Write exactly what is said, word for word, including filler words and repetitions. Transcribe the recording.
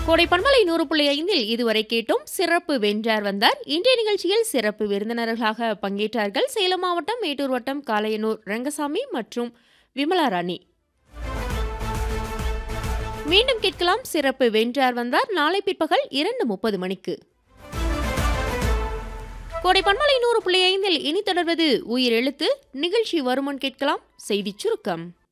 கோடை பண்பலை நூறு புள்ளி ஐந்தில் இதுவரை கேட்டோம் சிறப்பு வென்றார் வந்தார். இன்றைய நிகழ்ச்சியில் சிறப்பு விருந்தினர்களாக பங்கேற்றார்கள் சேலம் மாவட்டம் மேட்டூர் வட்டம் காளையனூர் ரங்கசாமி மற்றும் விமலா ராணி. மீண்டும் கேட்கலாம் சிறப்பு வென்றார் வந்தார் நாளை பிற்பகல் இரண்டு முப்பது மணிக்கு. கோடை பண்பலை நூறு புள்ளி ஐந்தில் இனி தொடர்வது உயிர் எழுத்து நிகழ்ச்சி. வருமுன் கேட்கலாம் செய்திச் சுருக்கம்.